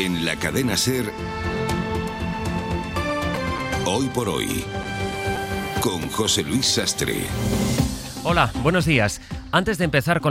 En la cadena SER, Hoy por Hoy, con José Luis Sastre. Hola, buenos días. Antes de empezar con